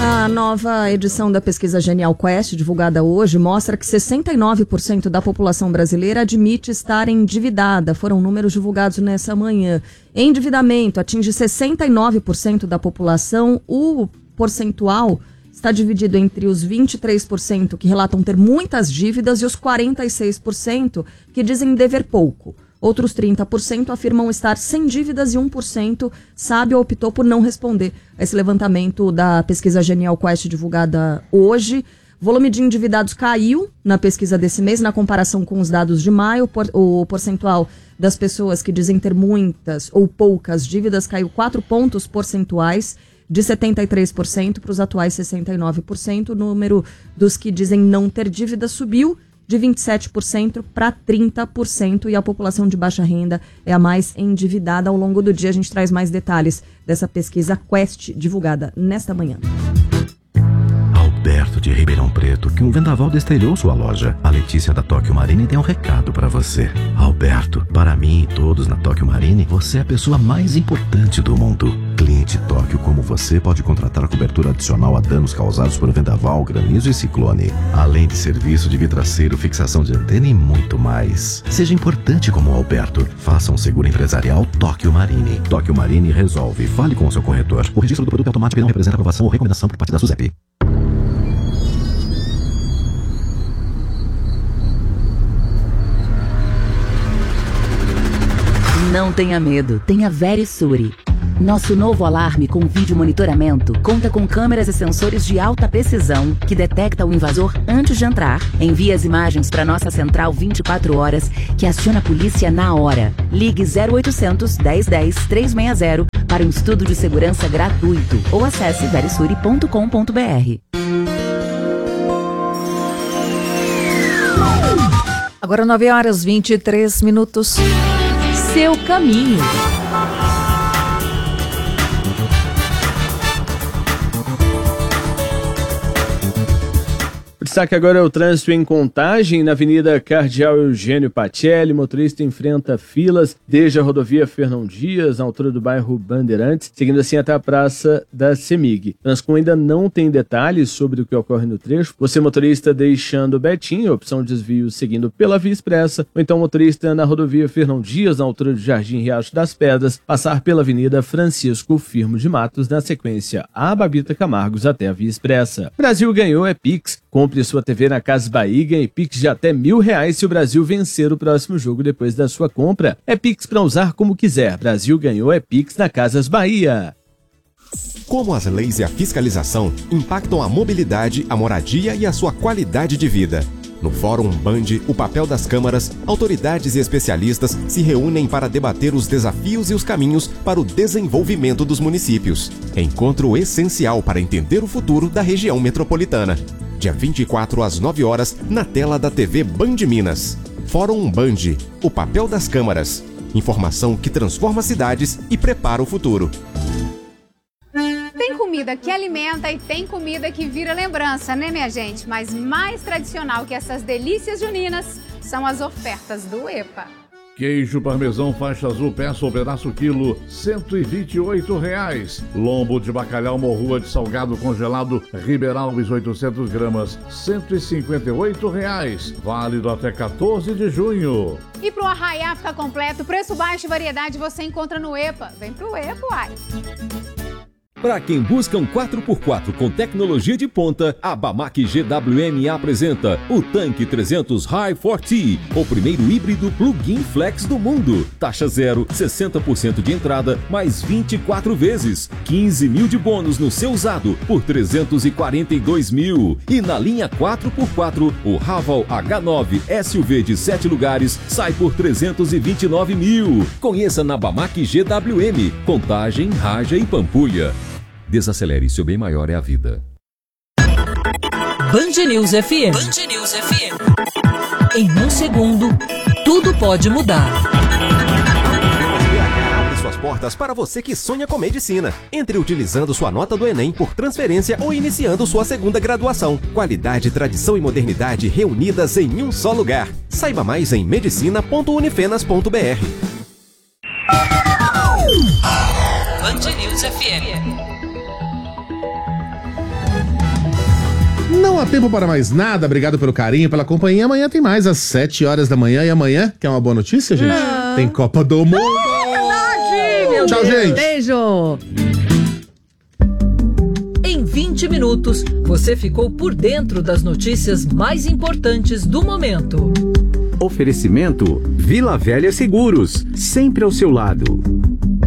A nova edição da pesquisa Genial Quest, divulgada hoje, mostra que 69% da população brasileira admite estar endividada. Foram números divulgados nessa manhã. Endividamento atinge 69% da população. O percentual está dividido entre os 23% que relatam ter muitas dívidas e os 46% que dizem dever pouco. Outros 30% afirmam estar sem dívidas e 1% sabe ou optou por não responder a esse levantamento da pesquisa Genial Quest divulgada hoje. Volume de endividados caiu na pesquisa desse mês, na comparação com os dados de maio. O percentual das pessoas que dizem ter muitas ou poucas dívidas caiu 4 pontos percentuais, de 73% para os atuais 69%. O número dos que dizem não ter dívidas subiu de 27% para 30%, e a população de baixa renda é a mais endividada. Ao longo do dia a gente traz mais detalhes dessa pesquisa Quest divulgada nesta manhã. Alberto de Ribeirão Preto, que um vendaval destelhou sua loja. A Letícia da Tóquio Marine tem um recado para você. Alberto, para mim e todos na Tóquio Marine, você é a pessoa mais importante do mundo. Cliente Tóquio como você pode contratar cobertura adicional a danos causados por vendaval, granizo e ciclone. Além de serviço de vidraceiro, fixação de antena e muito mais. Seja importante como o Alberto. Faça um seguro empresarial Tóquio Marine. Tóquio Marine resolve. Fale com o seu corretor. O registro do produto automático não representa aprovação ou recomendação por parte da SUSEP. Não tenha medo, tenha Verisure. Nosso novo alarme com vídeo monitoramento conta com câmeras e sensores de alta precisão que detecta o invasor antes de entrar, envia as imagens para nossa central 24 horas, que aciona a polícia na hora. Ligue 0800 1010 360 para um estudo de segurança gratuito ou acesse verisure.com.br. Agora 9h23. Seu caminho. O destaque agora é o trânsito em Contagem, na Avenida Cardeal Eugênio Pacelli. Motorista enfrenta filas desde a rodovia Fernão Dias, na altura do bairro Bandeirantes, seguindo assim até a Praça da CEMIG. Transcom ainda não tem detalhes sobre o que ocorre no trecho. Você, motorista, deixando Betim, opção de desvio seguindo pela Via Expressa, ou então motorista na rodovia Fernão Dias, na altura do Jardim Riacho das Pedras, passar pela Avenida Francisco Firmo de Matos, na sequência a Babita Camargos até a Via Expressa. Brasil ganhou é Pix. Compre sua TV na Casas Bahia e ganhe Pix de até R$1.000 se o Brasil vencer o próximo jogo depois da sua compra. É Pix para usar como quiser. Brasil ganhou é Pix na Casas Bahia. Como as leis e a fiscalização impactam a mobilidade, a moradia e a sua qualidade de vida? No Fórum Band, o papel das câmaras, autoridades e especialistas se reúnem para debater os desafios e os caminhos para o desenvolvimento dos municípios. Encontro essencial para entender o futuro da região metropolitana. Dia 24 às 9 horas, na tela da TV Band Minas. Fórum Band, o papel das câmaras. Informação que transforma cidades e prepara o futuro. Tem comida que alimenta e tem comida que vira lembrança, né, minha gente? Mas mais tradicional que essas delícias juninas são as ofertas do EPA. Queijo parmesão faixa azul, peça ou pedaço quilo, R$ 128. Lombo de bacalhau morrua de salgado congelado, Ribeiralves 800 gramas, R$ 158. Válido até 14 de junho. E pro arraiá ficar completo, preço baixo e variedade você encontra no EPA. Vem pro EPA, uai! Para quem busca um 4x4 com tecnologia de ponta, a Bamac GWM apresenta o Tanque 300 High 4T, o primeiro híbrido plug-in flex do mundo. Taxa zero, 60% de entrada, mais 24 vezes. 15 mil de bônus no seu usado, por 342 mil. E na linha 4x4, o Raval H9 SUV de 7 lugares sai por 329 mil. Conheça na Bamac GWM, Contagem, Raja e Pampulha. Desacelere, seu bem maior é a vida. Band News FM. Band News FM. Em um segundo, tudo pode mudar. Abre suas portas para você que sonha com medicina. Entre utilizando sua nota do Enem por transferência ou iniciando sua segunda graduação. Qualidade, tradição e modernidade reunidas em um só lugar. Saiba mais em medicina.unifenas.br. Band News FM. há tempo para mais nada. Obrigado pelo carinho, pela companhia. Amanhã tem mais, às 7 horas da manhã. E amanhã, quer uma boa notícia, gente? Tem Copa do Mundo! Meu Tchau, Deus. gente! Beijo! Em 20 minutos, você ficou por dentro das notícias mais importantes do momento. Oferecimento Vila Velha Seguros, sempre ao seu lado.